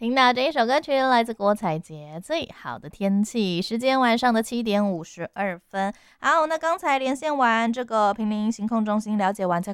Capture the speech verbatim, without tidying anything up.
听到这一首歌曲来自郭采洁《最好的天气》，时间晚上的七点五十二分。好，那刚才连线完这个平林行控中心，了解完在